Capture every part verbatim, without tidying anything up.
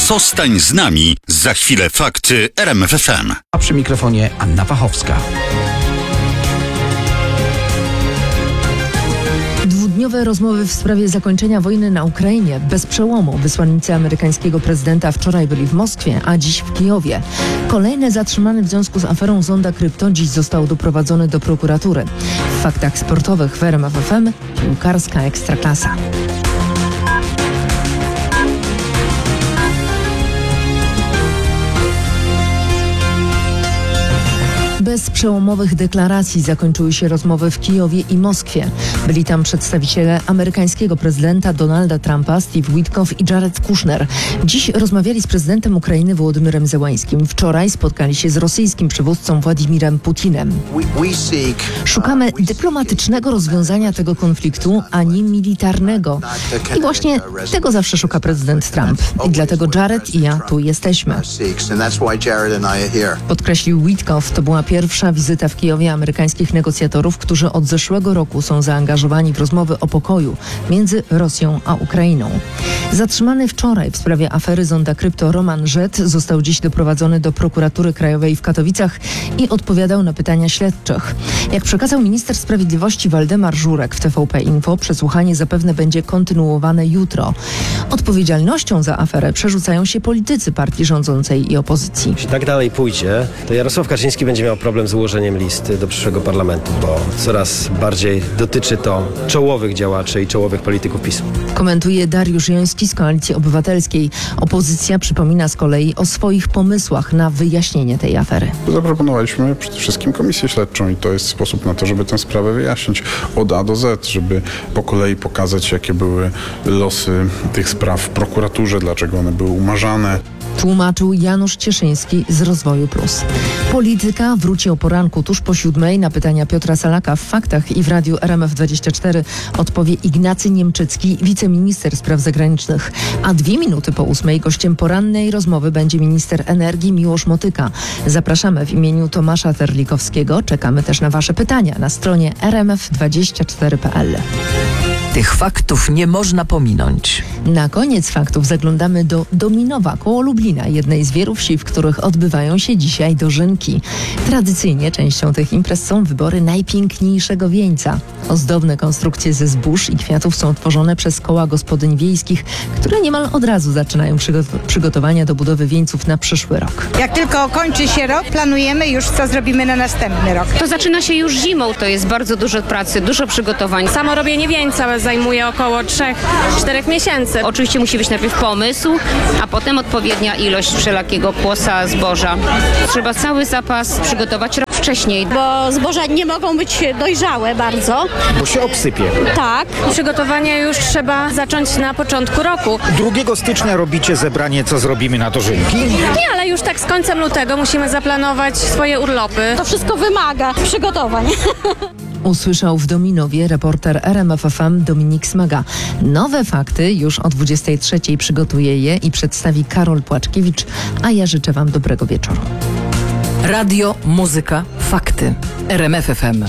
Zostań z nami. Za chwilę fakty R M F F M. A przy mikrofonie Anna Wachowska. Dwudniowe rozmowy w sprawie zakończenia wojny na Ukrainie bez przełomu. Wysłannicy amerykańskiego prezydenta wczoraj byli w Moskwie, a dziś w Kijowie. Kolejny zatrzymany w związku z aferą Zonda Krypto dziś został doprowadzony do prokuratury. W faktach sportowych w R M F F M piłkarska ekstraklasa. Bez przełomowych deklaracji zakończyły się rozmowy w Kijowie i Moskwie. Byli tam przedstawiciele amerykańskiego prezydenta Donalda Trumpa, Steve Witkoff i Jared Kushner. Dziś rozmawiali z prezydentem Ukrainy Wołodymyrem Zełańskim. Wczoraj spotkali się z rosyjskim przywódcą Władimirem Putinem. Szukamy dyplomatycznego rozwiązania tego konfliktu, a nie militarnego. I właśnie tego zawsze szuka prezydent Trump. I dlatego Jared i ja tu jesteśmy. Podkreślił Witkoff. To była pierwsza wizyta w Kijowie amerykańskich negocjatorów, którzy od zeszłego roku są zaangażowani w rozmowy o pokoju między Rosją a Ukrainą. Zatrzymany wczoraj w sprawie afery Zonda Krypto Roman Żet został dziś doprowadzony do prokuratury krajowej w Katowicach i odpowiadał na pytania śledczych. Jak przekazał minister sprawiedliwości Waldemar Żurek w T V P Info, przesłuchanie zapewne będzie kontynuowane jutro. Odpowiedzialnością za aferę przerzucają się politycy partii rządzącej i opozycji. Jeśli tak dalej pójdzie, to Jarosław Kaczyński będzie miał problem z ułożeniem listy do przyszłego parlamentu, bo coraz bardziej dotyczy to czołowych działaczy i czołowych polityków PiSu. Komentuje Dariusz Joński z Koalicji Obywatelskiej. Opozycja przypomina z kolei o swoich pomysłach na wyjaśnienie tej afery. Zaproponowaliśmy przede wszystkim komisję śledczą i to jest sposób na to, żeby tę sprawę wyjaśnić od A do Z, żeby po kolei pokazać, jakie były losy tych spraw w prokuraturze, dlaczego one były umarzane. Tłumaczył Janusz Cieszyński z Rozwoju Plus. Polityka wróci o poranku tuż po siódmej. Na pytania Piotra Salaka w Faktach i w Radiu R M F dwadzieścia cztery odpowie Ignacy Niemczycki, wiceminister spraw zagranicznych. A dwie minuty po ósmej gościem porannej rozmowy będzie minister energii Miłosz Motyka. Zapraszamy w imieniu Tomasza Terlikowskiego. Czekamy też na wasze pytania na stronie r m f dwadzieścia cztery kropka p l. Tych faktów nie można pominąć. Na koniec faktów zaglądamy do Dominowa koło Lublina, jednej z wielu wsi, w których odbywają się dzisiaj dożynki. Tradycyjnie częścią tych imprez są wybory najpiękniejszego wieńca. Ozdobne konstrukcje ze zbóż i kwiatów są tworzone przez koła gospodyń wiejskich, które niemal od razu zaczynają przygo- przygotowania do budowy wieńców na przyszły rok. Jak tylko kończy się rok, planujemy już, co zrobimy na następny rok. To zaczyna się już zimą, to jest bardzo dużo pracy, dużo przygotowań. Samo robienie wieńca zajmuje około trzy do czterech miesięcy. Oczywiście musi być najpierw pomysł, a potem odpowiednia ilość wszelakiego płosa, zboża. Trzeba cały zapas przygotować rok wcześniej. Bo zboża nie mogą być dojrzałe bardzo. Bo się obsypie. Tak. Przygotowania już trzeba zacząć na początku roku. drugiego stycznia robicie zebranie, co zrobimy na dożynki? Nie, ale już tak z końcem lutego musimy zaplanować swoje urlopy. To wszystko wymaga przygotowań. Usłyszał w Dominowie reporter R M F F M Dominik Smaga. Nowe fakty już o dwudziestej trzeciej przygotuje je i przedstawi Karol Płaczkiewicz, a ja życzę wam dobrego wieczoru. Radio, muzyka, fakty. R M F F M.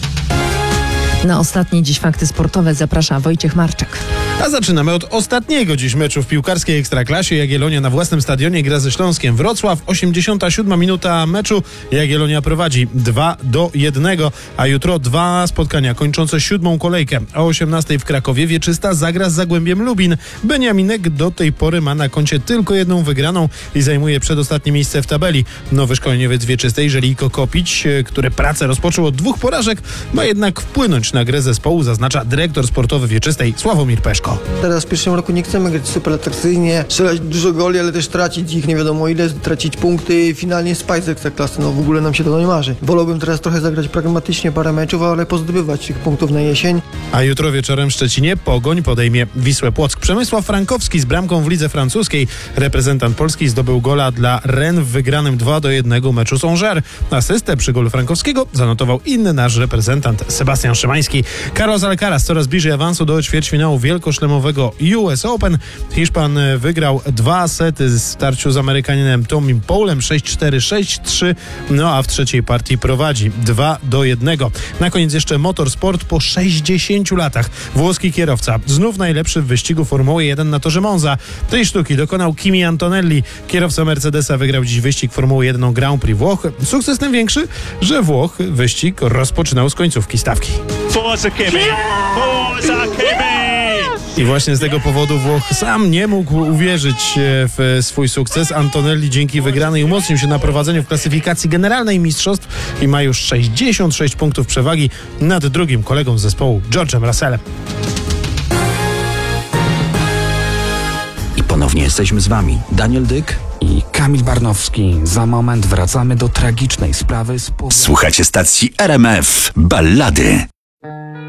Na ostatnie dziś fakty sportowe zaprasza Wojciech Marczek. A zaczynamy od ostatniego dziś meczu w piłkarskiej Ekstraklasie. Jagiellonia na własnym stadionie gra ze Śląskiem Wrocław. osiemdziesiąta siódma minuta meczu. Jagiellonia prowadzi dwa do jednego, a jutro dwa spotkania kończące siódmą kolejkę. O osiemnastej w Krakowie Wieczysta zagra z Zagłębiem Lubin. Beniaminek do tej pory ma na koncie tylko jedną wygraną i zajmuje przedostatnie miejsce w tabeli. Nowy szkoleniowiec Wieczystej, Żeliko Kopić, który pracę rozpoczął od dwóch porażek, ma jednak wpłynąć na grę zespołu, zaznacza dyrektor sportowy Wieczystej Sławomir Peszko. Teraz w pierwszym roku nie chcemy grać super atrakcyjnie, strzelać dużo goli, ale też tracić ich nie wiadomo ile, tracić punkty, finalnie spaść z Ekstraklasy. No w ogóle nam się to nie marzy. Wolałbym teraz trochę zagrać pragmatycznie parę meczów, ale pozdobywać tych punktów na jesień. A jutro wieczorem w Szczecinie Pogoń podejmie Wisłę Płock. Przemysław Frankowski z bramką w lidze francuskiej. Reprezentant Polski zdobył gola dla Rennes w wygranym dwa do jednego meczu z Angers. Asystę przy golu Frankowskiego zanotował inny nasz reprezentant Sebastian Szymański. Carlos Alcaraz coraz bliżej awansu do ćwierćfinału Wielkoszleńskiego złotoszlemowego U S Open. Hiszpan wygrał dwa sety w starciu z Amerykaninem Tomim Paulem sześć cztery, sześć trzy, no a w trzeciej partii prowadzi dwa do jednego. Na koniec jeszcze motorsport. Po sześćdziesięciu latach włoski kierowca, znów najlepszy w wyścigu Formuły jeden na torze Monza. Tej sztuki dokonał Kimi Antonelli. Kierowca Mercedesa wygrał dziś wyścig Formuły jeden Grand Prix Włoch. Sukces tym większy, że Włoch wyścig rozpoczynał z końcówki stawki. Forza Kimi! Forza Kimi! I właśnie z tego powodu Włoch sam nie mógł uwierzyć w swój sukces. Antonelli dzięki wygranej umocnił się na prowadzeniu w klasyfikacji generalnej mistrzostw i ma już sześćdziesiąt sześć punktów przewagi nad drugim kolegą z zespołu, George'em Russellem. I ponownie jesteśmy z wami, Daniel Dyk i Kamil Barnowski. Za moment wracamy do tragicznej sprawy z... Słuchacie stacji R M F Ballady.